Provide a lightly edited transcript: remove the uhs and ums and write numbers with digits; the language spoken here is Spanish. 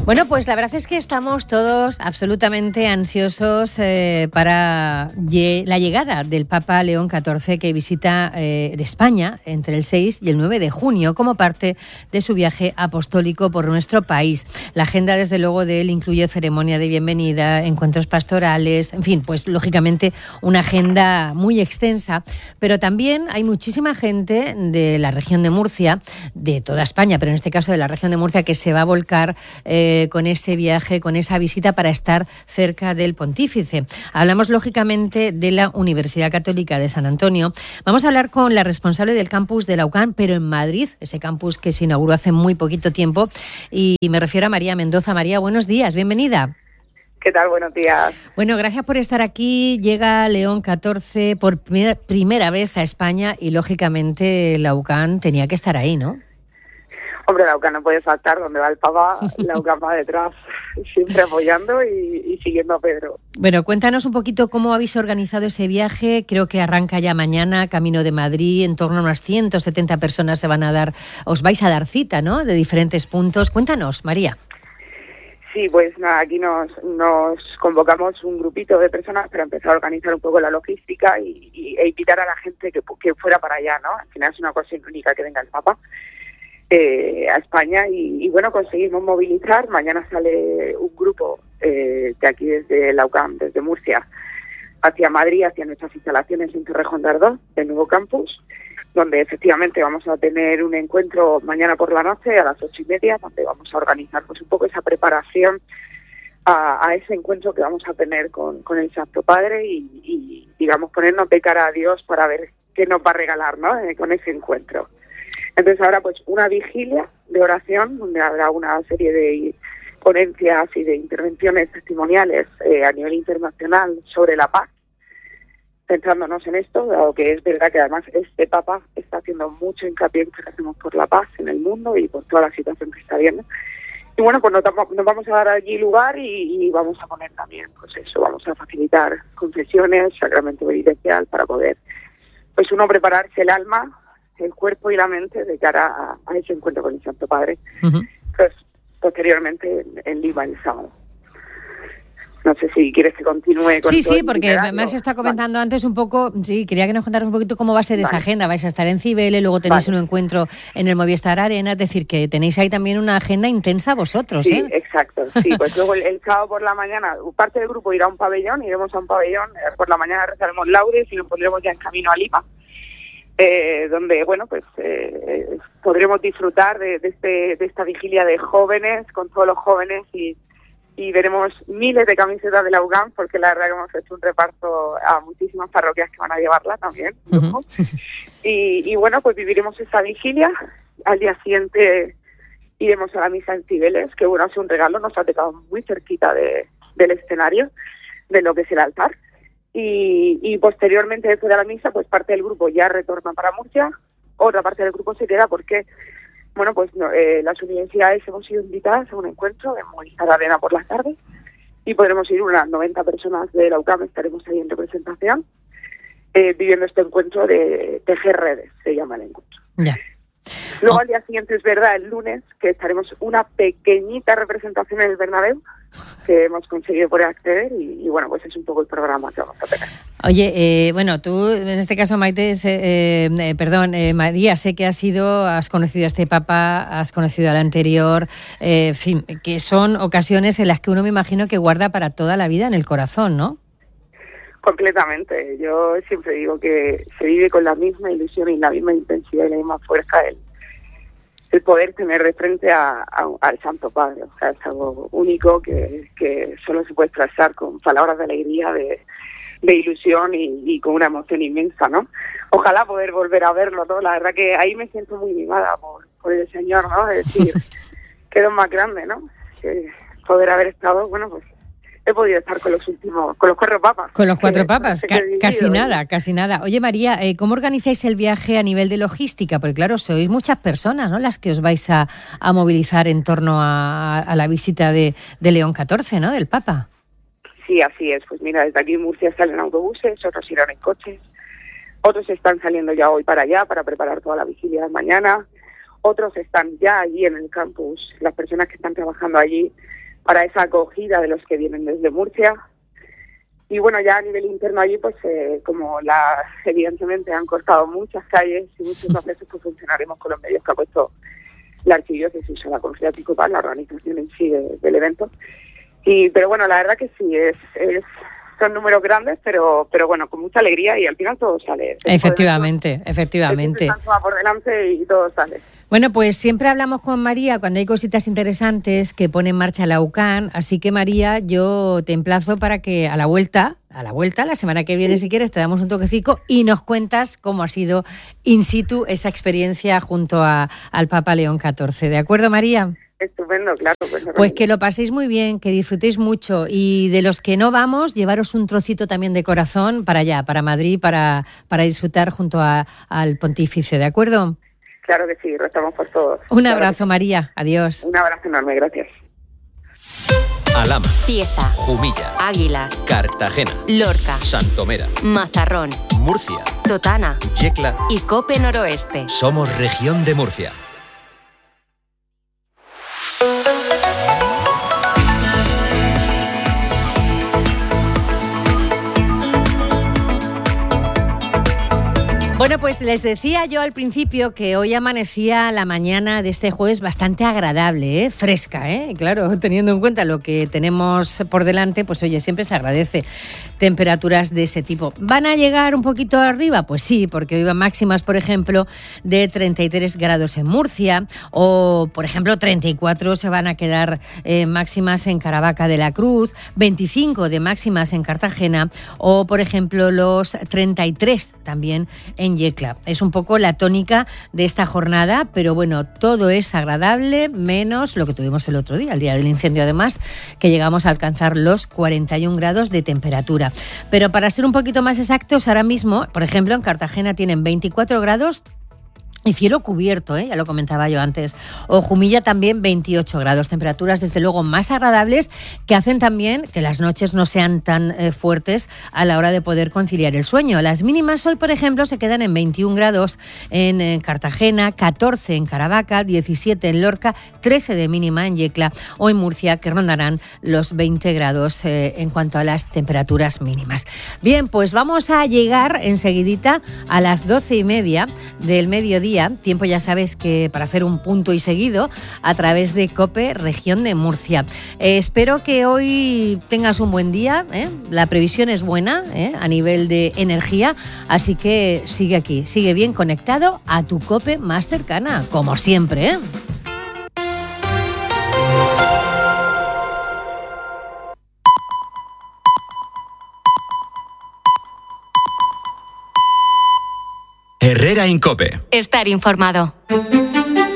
Bueno, pues la verdad es que estamos todos absolutamente ansiosos para la llegada del Papa León XIV, que visita España entre el 6 y el 9 de junio como parte de su viaje apostólico por nuestro país. La agenda, desde luego, de él incluye ceremonia de bienvenida, encuentros pastorales, en fin, pues lógicamente una agenda muy extensa, pero también hay muchísima gente de la región de Murcia, de toda España, pero en este caso de la región de Murcia, que se va a volcar con ese viaje, con esa visita para estar cerca del pontífice. Hablamos lógicamente de la Universidad Católica de San Antonio. Vamos a hablar con la responsable del campus de la UCAM, pero en Madrid, ese campus que se inauguró hace muy poquito tiempo, y me refiero a María Mendoza. María, buenos días, bienvenida. ¿Qué tal? Buenos días. Bueno, gracias por estar aquí. Llega León XIV por primera vez a España y lógicamente la UCAM tenía que estar ahí, ¿no? Hombre, la UCAM no puede faltar. Donde va el Papa, la UCAM va detrás, siempre apoyando y siguiendo a Pedro. Bueno, cuéntanos un poquito cómo habéis organizado ese viaje. Creo que arranca ya mañana, camino de Madrid. En torno a unas 170 personas os vais a dar cita, ¿no? De diferentes puntos. Cuéntanos, María. Sí, pues nada, aquí nos convocamos un grupito de personas para empezar a organizar un poco la logística e invitar a la gente que fuera para allá, ¿no? Al final es una ocasión única que venga el Papa a España y bueno, conseguimos movilizar. Mañana sale un grupo de aquí desde la UCAM, desde Murcia, hacia Madrid, hacia nuestras instalaciones en Torrejón de Ardoz, del nuevo campus, donde efectivamente vamos a tener un encuentro mañana por la noche a las 8:30, donde vamos a organizar pues un poco esa preparación a ese encuentro que vamos a tener con el Santo Padre y digamos ponernos de cara a Dios para ver qué nos va a regalar, ¿no? Con ese encuentro. Entonces ahora pues una vigilia de oración donde habrá una serie de ponencias y de intervenciones testimoniales a nivel internacional sobre la paz, centrándonos en esto, dado que es verdad que además este Papa está haciendo mucho hincapié en que hacemos por la paz en el mundo y por toda la situación que está viendo. Y bueno, pues nos vamos a dar allí lugar y vamos a poner también, pues eso, vamos a facilitar confesiones, sacramento penitencial para poder, pues uno prepararse el alma, el cuerpo y la mente de cara a ese encuentro con el Santo Padre, pues posteriormente en Lima el sábado. No sé si quieres que continúe con Sí, porque me has estado comentando antes un poco, sí, quería que nos contaras un poquito cómo va a ser esa agenda. Vais a estar en Cibeles, luego tenéis un encuentro en el Movistar Arena, es decir, que tenéis ahí también una agenda intensa vosotros, Sí, exacto, sí, pues luego el sábado por la mañana, parte del grupo irá a un pabellón, iremos a un pabellón, por la mañana rezaremos laudes y nos pondremos ya en camino a Lima, donde, bueno, pues podremos disfrutar de esta vigilia de jóvenes, con todos los jóvenes y veremos miles de camisetas de la UCAM, porque la verdad que hemos hecho un reparto a muchísimas parroquias que van a llevarla también. Y bueno, pues viviremos esa vigilia. Al día siguiente iremos a la misa en Cibeles, que bueno, es un regalo, nos ha tocado muy cerquita del escenario, de lo que es el altar. Y posteriormente, después de la misa, pues parte del grupo ya retorna para Murcia, otra parte del grupo se queda porque, bueno, pues las universidades hemos sido invitadas a un encuentro en Movistar Arena por las tardes y podremos ir unas 90 personas de la UCAM, estaremos ahí en representación, viviendo este encuentro de tejer redes, se llama el encuentro. Ya. Luego al día siguiente, es verdad, el lunes, que estaremos una pequeñita representación en el Bernabéu, que hemos conseguido poder acceder y bueno, pues es un poco el programa que vamos a tener. Oye, bueno, tú en este caso, Maite, María, sé que has conocido a este Papa, has conocido al anterior, en fin, que son ocasiones en las que uno me imagino que guarda para toda la vida en el corazón, ¿no? Completamente. Yo siempre digo que se vive con la misma ilusión y la misma intensidad y la misma fuerza el poder tener de frente al Santo Padre. O sea, es algo único que solo se puede expresar con palabras de alegría, de ilusión y con una emoción inmensa, ¿no? Ojalá poder volver a verlo, ¿no? La verdad que ahí me siento muy mimada por el Señor, ¿no? Es decir, quedó más grande, ¿no? Que poder haber estado, bueno, pues he podido estar con los 4 papas. Con los 4 papas, casi nada. Oye, María, ¿cómo organizáis el viaje a nivel de logística? Porque claro, sois muchas personas, ¿no?, las que os vais a movilizar en torno a la visita de León XIV, ¿no?, del Papa. Sí, así es. Pues mira, desde aquí en Murcia salen autobuses, otros irán en coches, otros están saliendo ya hoy para allá para preparar toda la vigilia de mañana, otros están ya allí en el campus, las personas que están trabajando allí para esa acogida de los que vienen desde Murcia. Y bueno, ya a nivel interno allí, pues evidentemente han cortado muchas calles y muchos accesos, pues funcionaremos con los medios que ha puesto la archidiócesis o la Conferencia Episcopal, la organización en sí del evento. Pero bueno, la verdad que sí, son números grandes, pero bueno, con mucha alegría y al final todo sale. Efectivamente. Va por delante y todo sale. Bueno, pues siempre hablamos con María cuando hay cositas interesantes que pone en marcha la UCAN, así que María, yo te emplazo para que a la vuelta, la semana que viene si quieres, te damos un toquecico y nos cuentas cómo ha sido in situ esa experiencia junto al Papa León XIV. ¿De acuerdo, María? Estupendo, claro. Pues que lo paséis muy bien, que disfrutéis mucho y de los que no vamos, llevaros un trocito también de corazón para allá, para Madrid, para disfrutar junto al pontífice, ¿de acuerdo? Claro que sí, rezamos por todos. Un abrazo, María. Adiós. Un abrazo enorme, gracias. Alhama, Cieza, Jumilla, Águilas, Cartagena, Lorca, Santomera, Mazarrón, Murcia, Totana Yecla y Cope Noroeste. Somos Región de Murcia. Bueno, pues les decía yo al principio que hoy amanecía la mañana de este jueves bastante agradable, fresca, claro, teniendo en cuenta lo que tenemos por delante, pues oye, siempre se agradece temperaturas de ese tipo. ¿Van a llegar un poquito arriba? Pues sí, porque hoy van máximas, por ejemplo, de 33 grados en Murcia o, por ejemplo, 34 se van a quedar máximas en Caravaca de la Cruz, 25 de máximas en Cartagena o, por ejemplo, los 33 también en Yecla. Es un poco la tónica de esta jornada, pero bueno, todo es agradable, menos lo que tuvimos el otro día, el día del incendio además, que llegamos a alcanzar los 41 grados de temperatura. Pero para ser un poquito más exactos, ahora mismo, por ejemplo, en Cartagena tienen 24 grados y cielo cubierto, ya lo comentaba yo antes. O Jumilla también 28 grados, temperaturas desde luego más agradables que hacen también que las noches no sean tan fuertes a la hora de poder conciliar el sueño. Las mínimas hoy, por ejemplo, se quedan en 21 grados en Cartagena, 14 en Caravaca, 17 en Lorca, 13 de mínima en Yecla o en Murcia, que rondarán los 20 grados en cuanto a las temperaturas mínimas. Bien, pues vamos a llegar enseguidita a las 12:30 del mediodía. Tiempo, ya sabes, que para hacer un punto y seguido a través de COPE Región de Murcia. Espero que hoy tengas un buen día, la previsión es buena a nivel de energía, así que sigue aquí, sigue bien conectado a tu COPE más cercana, como siempre. Herrera en COPE. Estar informado.